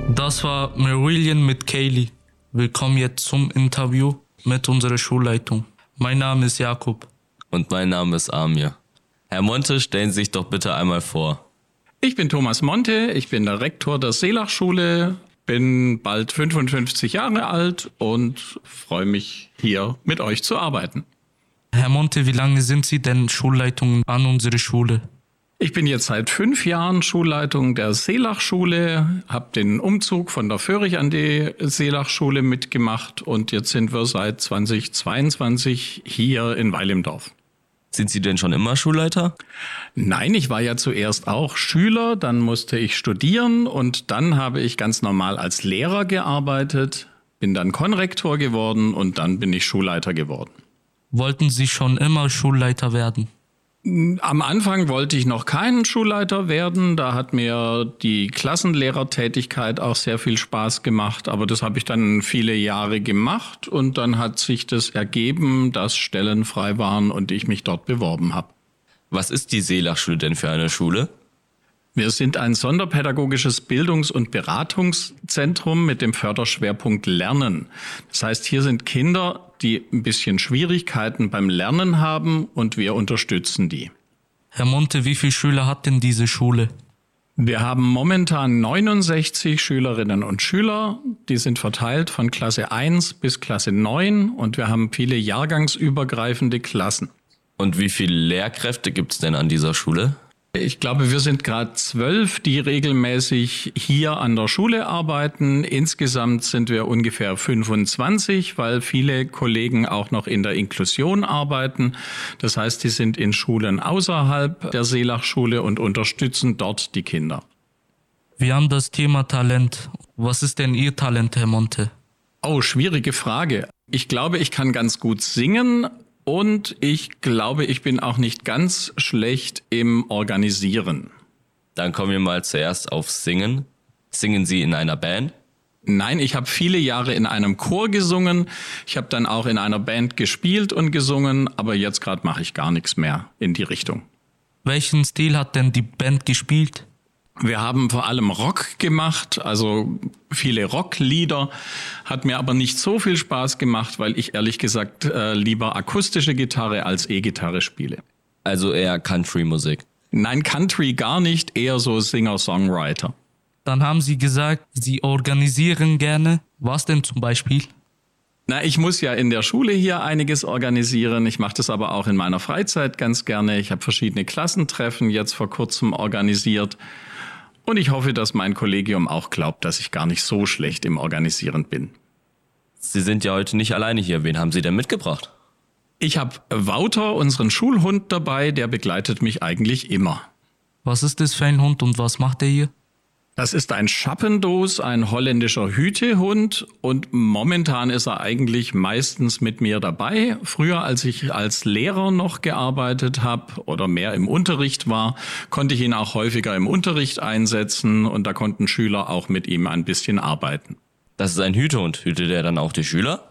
Das war Marillion mit Kaylee. Willkommen jetzt zum Interview mit unserer Schulleitung. Mein Name ist Jakob. Und mein Name ist Amir. Herr Monte, stellen Sie sich doch bitte einmal vor. Ich bin Thomas Monte, ich bin der Rektor der Seelach-Schule, bin bald 55 Jahre alt und freue mich, hier mit euch zu arbeiten. Herr Monte, wie lange sind Sie denn Schulleitung an unserer Schule? Ich bin jetzt seit 5 Jahren Schulleitung der Seelach-Schule, habe den Umzug von der Föhrig an die Seelach-Schule mitgemacht und jetzt sind wir seit 2022 hier in Weil im Dorf. Sind Sie denn schon immer Schulleiter? Nein, ich war ja zuerst auch Schüler, dann musste ich studieren und dann habe ich ganz normal als Lehrer gearbeitet, bin dann Konrektor geworden und dann bin ich Schulleiter geworden. Wollten Sie schon immer Schulleiter werden? Am Anfang wollte ich noch keinen Schulleiter werden, da hat mir die Klassenlehrertätigkeit auch sehr viel Spaß gemacht, aber das habe ich dann viele Jahre gemacht und dann hat sich das ergeben, dass Stellen frei waren und ich mich dort beworben habe. Was ist die Seelach-Schule denn für eine Schule? Wir sind ein sonderpädagogisches Bildungs- und Beratungszentrum mit dem Förderschwerpunkt Lernen. Das heißt, hier sind Kinder, die ein bisschen Schwierigkeiten beim Lernen haben und wir unterstützen die. Herr Monte, wie viele Schüler hat denn diese Schule? Wir haben momentan 69 Schülerinnen und Schüler. Die sind verteilt von Klasse 1 bis Klasse 9 und wir haben viele jahrgangsübergreifende Klassen. Und wie viele Lehrkräfte gibt es denn an dieser Schule? Ich glaube, wir sind gerade 12, die regelmäßig hier an der Schule arbeiten. Insgesamt sind wir ungefähr 25, weil viele Kollegen auch noch in der Inklusion arbeiten. Das heißt, die sind in Schulen außerhalb der Seelach-Schule und unterstützen dort die Kinder. Wir haben das Thema Talent. Was ist denn Ihr Talent, Herr Monte? Oh, schwierige Frage. Ich glaube, ich kann ganz gut singen. Und ich glaube, ich bin auch nicht ganz schlecht im Organisieren. Dann kommen wir mal zuerst auf Singen. Singen Sie in einer Band? Nein, ich habe viele Jahre in einem Chor gesungen. Ich habe dann auch in einer Band gespielt und gesungen, aber jetzt gerade mache ich gar nichts mehr in die Richtung. Welchen Stil hat denn die Band gespielt? Wir haben vor allem Rock gemacht, also viele Rocklieder, hat mir aber nicht so viel Spaß gemacht, weil ich ehrlich gesagt lieber akustische Gitarre als E-Gitarre spiele. Also eher Country-Musik? Nein, Country gar nicht, eher so Singer-Songwriter. Dann haben Sie gesagt, Sie organisieren gerne. Was denn zum Beispiel? Na, ich muss ja in der Schule hier einiges organisieren. Ich mache das aber auch in meiner Freizeit ganz gerne. Ich habe verschiedene Klassentreffen jetzt vor kurzem organisiert. Und ich hoffe, dass mein Kollegium auch glaubt, dass ich gar nicht so schlecht im Organisieren bin. Sie sind ja heute nicht alleine hier. Wen haben Sie denn mitgebracht? Ich habe Wouter, unseren Schulhund, dabei. Der begleitet mich eigentlich immer. Was ist das für ein Hund und was macht er hier? Das ist ein Schappendos, ein holländischer Hütehund und momentan ist er eigentlich meistens mit mir dabei. Früher, als ich als Lehrer noch gearbeitet habe oder mehr im Unterricht war, konnte ich ihn auch häufiger im Unterricht einsetzen und da konnten Schüler auch mit ihm ein bisschen arbeiten. Das ist ein Hütehund. Hütet er dann auch die Schüler?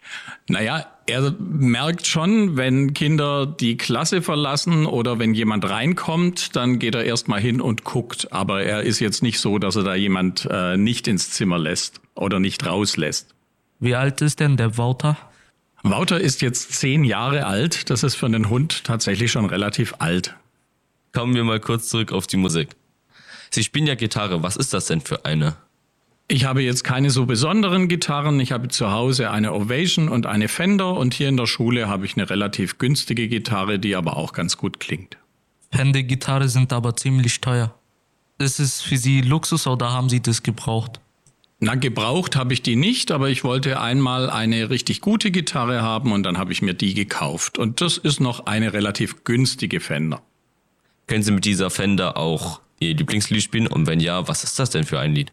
Naja, er merkt schon, wenn Kinder die Klasse verlassen oder wenn jemand reinkommt, dann geht er erstmal hin und guckt. Aber er ist jetzt nicht so, dass er da jemand nicht ins Zimmer lässt oder nicht rauslässt. Wie alt ist denn der Wouter? Wouter ist jetzt 10 Jahre alt. Das ist für einen Hund tatsächlich schon relativ alt. Kommen wir mal kurz zurück auf die Musik. Sie spielen ja Gitarre. Was ist das denn für eine? Ich habe jetzt keine so besonderen Gitarren. Ich habe zu Hause eine Ovation und eine Fender und hier in der Schule habe ich eine relativ günstige Gitarre, die aber auch ganz gut klingt. Fender-Gitarre sind aber ziemlich teuer. Ist es für Sie Luxus oder haben Sie das gebraucht? Na, gebraucht habe ich die nicht, aber ich wollte einmal eine richtig gute Gitarre haben und dann habe ich mir die gekauft. Und das ist noch eine relativ günstige Fender. Können Sie mit dieser Fender auch Ihr Lieblingslied spielen? Und wenn ja, was ist das denn für ein Lied?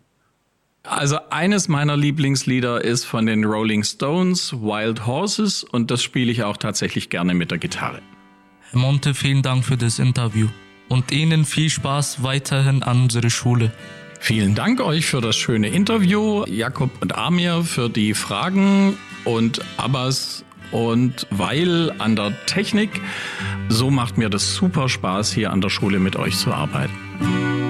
Also eines meiner Lieblingslieder ist von den Rolling Stones, Wild Horses, und das spiele ich auch tatsächlich gerne mit der Gitarre. Herr Monte, vielen Dank für das Interview und Ihnen viel Spaß weiterhin an unserer Schule. Vielen Dank euch für das schöne Interview, Jakob und Amir für die Fragen und Abbas und Weil an der Technik. So macht mir das super Spaß, hier an der Schule mit euch zu arbeiten.